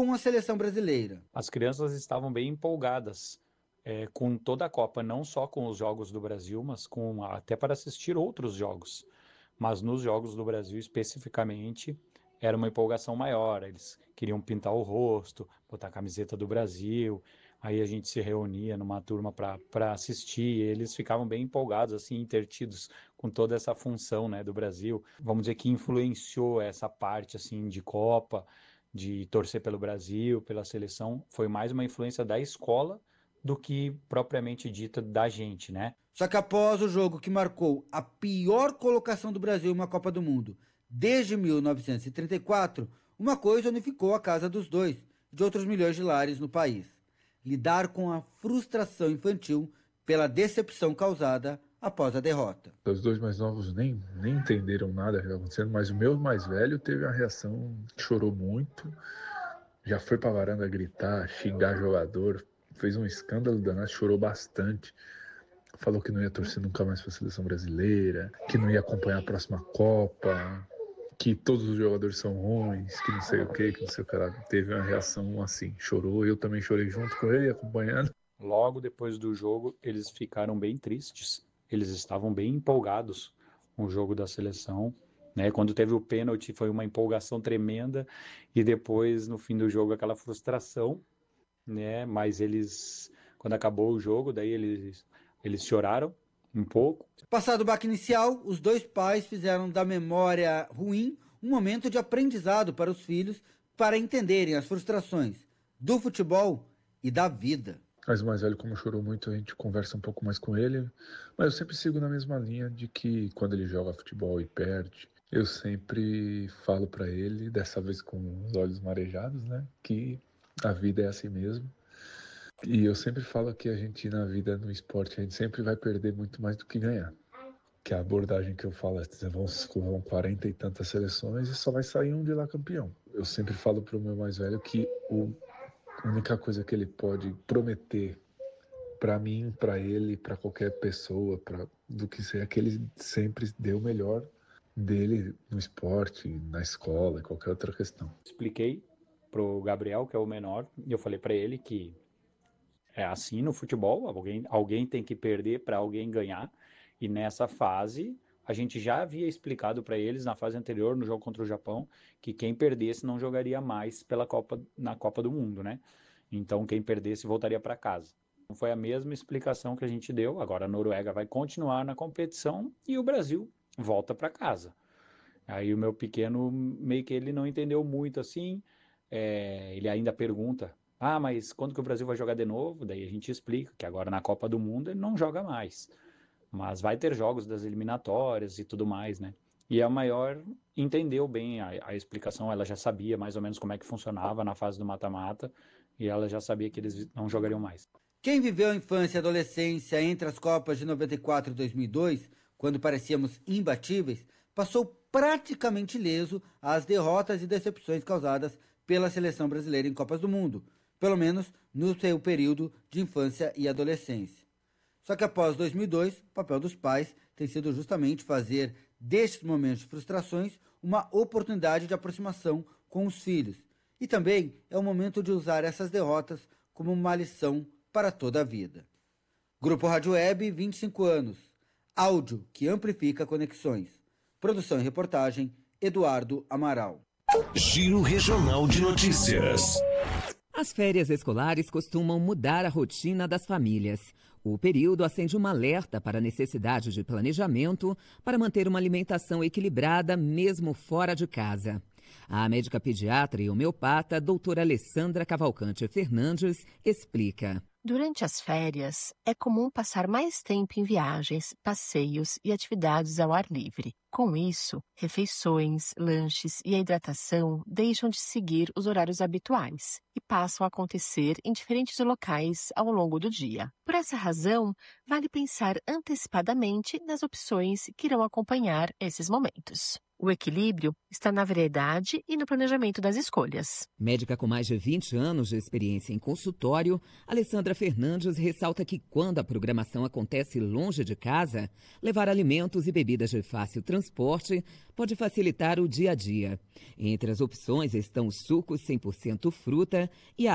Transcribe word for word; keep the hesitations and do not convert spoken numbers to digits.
com a seleção brasileira. As crianças estavam bem empolgadas é, com toda a Copa, não só com os jogos do Brasil, mas com até para assistir outros jogos. Mas nos jogos do Brasil especificamente era uma empolgação maior, eles queriam pintar o rosto, botar a camiseta do Brasil, aí a gente se reunia numa turma para assistir, eles ficavam bem empolgados, assim, intertidos com toda essa função, né, do Brasil. Vamos dizer que influenciou essa parte assim, de Copa, de torcer pelo Brasil, pela seleção, foi mais uma influência da escola do que propriamente dita da gente, né? Só que após o jogo que marcou a pior colocação do Brasil em uma Copa do Mundo desde mil novecentos e trinta e quatro, uma coisa unificou a casa dos dois e de outros milhões de lares no país: lidar com a frustração infantil pela decepção causada após a derrota. Os dois mais novos nem, nem entenderam nada que estava acontecendo, mas o meu mais velho teve a reação, chorou muito, já foi para a varanda gritar, xingar jogador, fez um escândalo danado, chorou bastante. Falou que não ia torcer nunca mais para a seleção brasileira, que não ia acompanhar a próxima Copa, que todos os jogadores são ruins, que não sei o que, que não sei o que lá. Teve uma reação assim, chorou, eu também chorei junto com ele, acompanhando. Logo depois do jogo, eles ficaram bem tristes, eles estavam bem empolgados com o jogo da seleção, né? Quando teve o pênalti foi uma empolgação tremenda e depois, no fim do jogo, aquela frustração, né? Mas eles, quando acabou o jogo, daí eles, eles choraram um pouco. Passado o baque inicial, os dois pais fizeram da memória ruim um momento de aprendizado para os filhos, para entenderem as frustrações do futebol e da vida. Mas o mais velho, como chorou muito, a gente conversa um pouco mais com ele. Mas eu sempre sigo na mesma linha de que quando ele joga futebol e perde, eu sempre falo para ele, dessa vez com os olhos marejados, né, que a vida é assim mesmo. E eu sempre falo que a gente, na vida, no esporte, a gente sempre vai perder muito mais do que ganhar. Que a abordagem que eu falo é, vão, vão quarenta e tantas seleções e só vai sair um de lá campeão. Eu sempre falo pro meu mais velho que o, a única coisa que ele pode prometer para mim, para ele, para qualquer pessoa, pra, do que seja, que ele sempre dê o melhor dele no esporte, na escola, qualquer outra questão. Expliquei pro Gabriel, que é o menor, e eu falei para ele que é assim no futebol, alguém, alguém tem que perder para alguém ganhar, e nessa fase a gente já havia explicado para eles na fase anterior, no jogo contra o Japão, que quem perdesse não jogaria mais pela Copa, na Copa do Mundo, né? Então quem perdesse voltaria para casa. Foi a mesma explicação que a gente deu. Agora a Noruega vai continuar na competição e o Brasil volta para casa. Aí o meu pequeno, meio que ele não entendeu muito assim, é, ele ainda pergunta, ah, mas quando que o Brasil vai jogar de novo? Daí a gente explica que agora na Copa do Mundo ele não joga mais, mas vai ter jogos das eliminatórias e tudo mais, né? E a maior entendeu bem a, a explicação, ela já sabia mais ou menos como é que funcionava na fase do mata-mata, e ela já sabia que eles não jogariam mais. Quem viveu a infância e adolescência entre as Copas de noventa e quatro e dois mil e dois, quando parecíamos imbatíveis, passou praticamente ileso às derrotas e decepções causadas pela seleção brasileira em Copas do Mundo, pelo menos no seu período de infância e adolescência. Só que após dois mil e dois, o papel dos pais tem sido justamente fazer destes momentos de frustrações uma oportunidade de aproximação com os filhos. E também é o momento de usar essas derrotas como uma lição para toda a vida. Grupo Rádio Web, vinte e cinco anos. Áudio que amplifica conexões. Produção e reportagem, Eduardo Amaral. Giro Regional de Notícias. As férias escolares costumam mudar a rotina das famílias. O período acende um alerta para a necessidade de planejamento para manter uma alimentação equilibrada mesmo fora de casa. A médica pediatra e homeopata, doutora Alessandra Cavalcante Fernandes, explica. Durante as férias, é comum passar mais tempo em viagens, passeios e atividades ao ar livre. Com isso, refeições, lanches e a hidratação deixam de seguir os horários habituais e passam a acontecer em diferentes locais ao longo do dia. Por essa razão, vale pensar antecipadamente nas opções que irão acompanhar esses momentos. O equilíbrio está na variedade e no planejamento das escolhas. Médica com mais de vinte anos de experiência em consultório, Alessandra Fernandes ressalta que quando a programação acontece longe de casa, levar alimentos e bebidas de fácil transporte transporte pode facilitar o dia a dia. Entre as opções estão sucos cem por cento fruta e a